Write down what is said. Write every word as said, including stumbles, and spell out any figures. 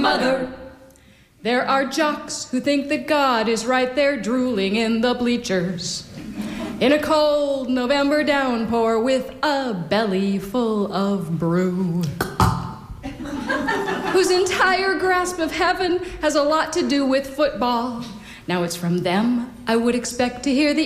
mother. There are jocks who think that God is right there drooling in the bleachers in a cold November downpour with a belly full of brew, whose entire grasp of heaven has a lot to do with football. Now it's from them I would expect to hear the